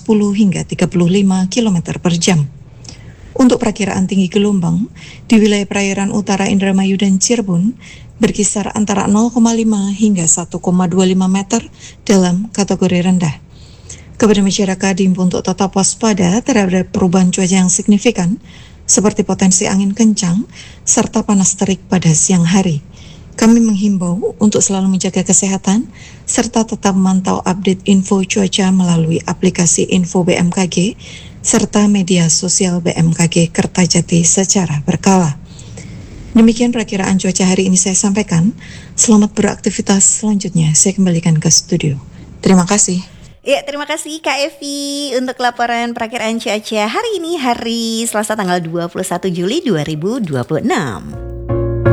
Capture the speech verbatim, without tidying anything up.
sepuluh hingga tiga puluh lima kilometer per jam. Untuk perakiraan tinggi gelombang, di wilayah perairan utara Indramayu dan Cirebon berkisar antara nol koma lima hingga satu koma dua lima meter dalam kategori rendah. Kepada masyarakat diimbau untuk tetap waspada terhadap perubahan cuaca yang signifikan, seperti potensi angin kencang, serta panas terik pada siang hari. Kami menghimbau untuk selalu menjaga kesehatan, serta tetap memantau update info cuaca melalui aplikasi Info B M K G, serta media sosial B M K G Kertajati secara berkala. Demikian perakiraan cuaca hari ini saya sampaikan. Selamat beraktivitas selanjutnya. Saya kembalikan ke studio. Terima kasih. Ya, terima kasih Kak Evi untuk laporan perakiraan cuaca hari ini, hari Selasa tanggal dua puluh satu Juli dua ribu dua puluh enam.